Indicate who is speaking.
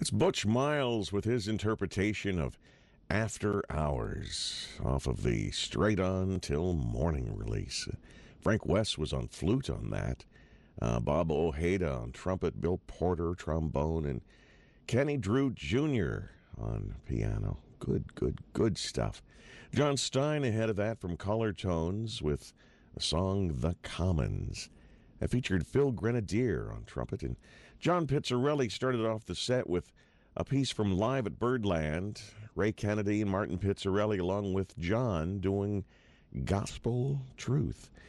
Speaker 1: It's Butch Miles with his interpretation of After Hours off of the Straight On Till Morning release. Frank West was on flute on that. Bob Ojeda on trumpet, Bill Porter trombone, and Kenny Drew Jr. on piano. Good stuff. John Stein ahead of that from Color Tones with the song The Commons. That featured Phil Grenadier on trumpet, and John Pizzarelli started off the set with a piece from Live at Birdland. Ray Kennedy and Martin Pizzarelli along with John doing Gospel Truth.